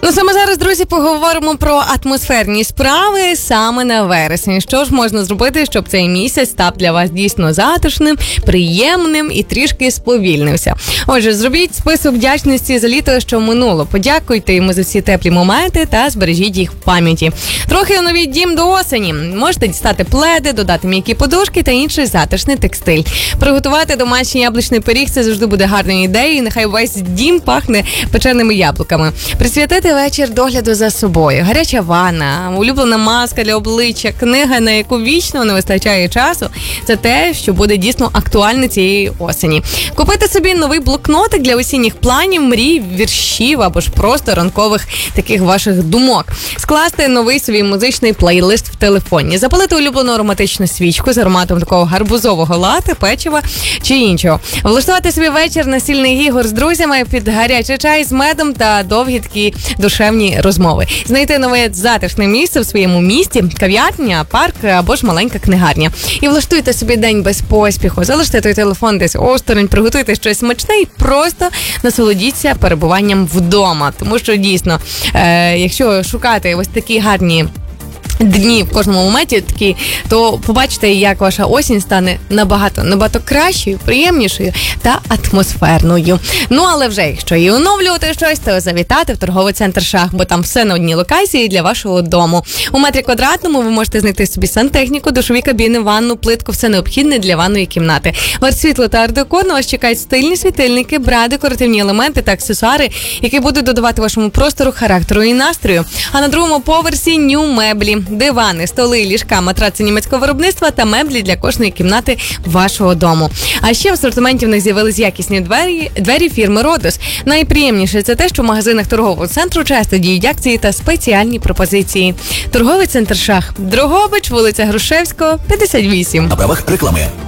Ну, саме зараз, друзі, поговоримо про атмосферні справи саме на вересень. Що ж можна зробити, щоб цей місяць став для вас дійсно затишним, приємним і трішки сповільнився? Отже, зробіть список вдячності за літо, що минуло. Подякуйте йому за всі теплі моменти та збережіть їх в пам'яті. Трохи оновіть дім до осені. Можете дістати пледи, додати м'які подушки та інший затишний текстиль. Приготувати домашній яблучний пиріг – це завжди буде гарною ідеєю. Нехай весь дім пахне печеними яблуками. Присвятити вечір догляду за собою. Гаряча ванна, улюблена маска для обличчя, книга, на яку вічно не вистачає часу – це те, що буде дійсно актуальне цієї осені. Купити собі новий блокнотик для осінніх планів, мрій, віршів або ж просто ранкових таких ваших думок. Скласти новий свій музичний плейлист в телефоні. Запалити улюблену ароматичну свічку з ароматом такого гарбузового лати, печива чи іншого. Влаштувати собі вечір настільних ігор з друзями під гарячий чай з медом та довгі такі душевні розмови. Знайти нове затишне місце в своєму місті, кав'ярня, парк або ж маленька книгарня. І влаштуйте собі день без поспіху. Залиште той телефон десь осторонь, приготуйте щось смачне і просто насолодіться перебуванням вдома. Тому що дійсно, якщо шукати ось такі гарні дні в кожному моменті такі, то побачите, як ваша осінь стане набагато кращою, приємнішою та атмосферною. Ну, але вже, якщо і оновлювати щось, то завітати в торговий центр «Шах», бо там все на одній локації для вашого дому. У метрі квадратному ви можете знайти собі сантехніку, душові кабіни, ванну, плитку, все необхідне для ванної кімнати. Варт світло та арт-декор на вас чекають стильні світильники, бра, декоративні елементи та аксесуари, які будуть додавати вашому простору характеру і настрою. А на другому поверсі нью-меблі. Дивани, столи, ліжка, матраці німецького виробництва та меблі для кожної кімнати вашого дому. А ще в асортименті в них з'явились якісні двері фірми «Родос». Найприємніше – це те, що в магазинах торгового центру часто діють акції та спеціальні пропозиції. Торговий центр «Шах». Дрогобич, вулиця Грушевського, 58. На правах реклами.